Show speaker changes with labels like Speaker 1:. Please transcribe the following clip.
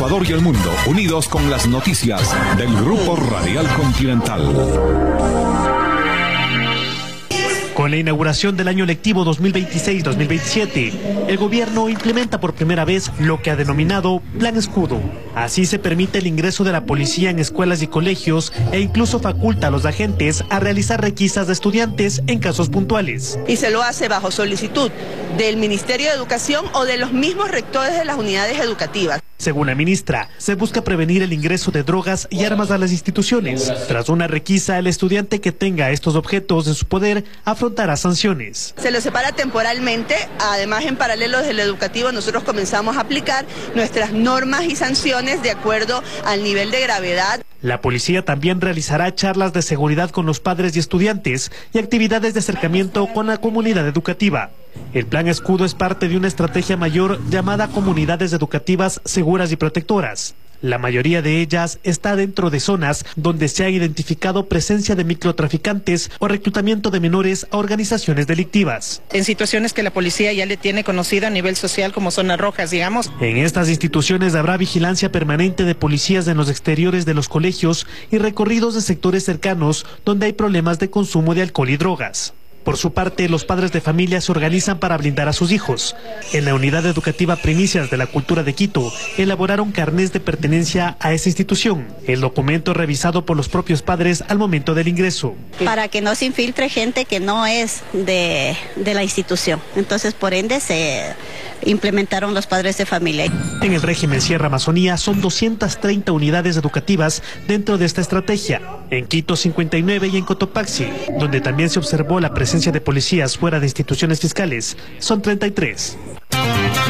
Speaker 1: Ecuador y el mundo, unidos con las noticias del Grupo Radial Continental.
Speaker 2: Con la inauguración del año lectivo 2026-2027, el gobierno implementa por primera vez lo que ha denominado Plan Escudo. Así se permite el ingreso de la policía en escuelas y colegios e incluso faculta a los agentes a realizar requisas de estudiantes en casos puntuales.
Speaker 3: Y se lo hace bajo solicitud del Ministerio de Educación o de los mismos rectores de las unidades educativas.
Speaker 2: Según la ministra, se busca prevenir el ingreso de drogas y armas a las instituciones. Tras una requisa, el estudiante que tenga estos objetos en su poder afrontará sanciones.
Speaker 3: Se lo separa temporalmente, además en paralelo desde el educativo nosotros comenzamos a aplicar nuestras normas y sanciones de acuerdo al nivel de gravedad.
Speaker 2: La policía también realizará charlas de seguridad con los padres y estudiantes y actividades de acercamiento con la comunidad educativa. El Plan Escudo es parte de una estrategia mayor llamada Comunidades Educativas Seguras y Protectoras. La mayoría de ellas está dentro de zonas donde se ha identificado presencia de microtraficantes o reclutamiento de menores a organizaciones delictivas.
Speaker 4: En situaciones que la policía ya le tiene conocida a nivel social como zonas rojas, digamos.
Speaker 2: En estas instituciones habrá vigilancia permanente de policías en los exteriores de los colegios y recorridos de sectores cercanos donde hay problemas de consumo de alcohol y drogas. Por su parte, los padres de familia se organizan para blindar a sus hijos. En la Unidad Educativa Primicias de la Cultura de Quito, elaboraron carnés de pertenencia a esa institución. El documento es revisado por los propios padres al momento del ingreso.
Speaker 5: Para que no se infiltre gente que no es de la institución. Entonces, por ende, se implementaron los padres de familia.
Speaker 2: En el régimen Sierra Amazonía son 230 unidades educativas dentro de esta estrategia. En Quito 59 y en Cotopaxi, donde también se observó la presencia de policías fuera de instituciones fiscales, son 33.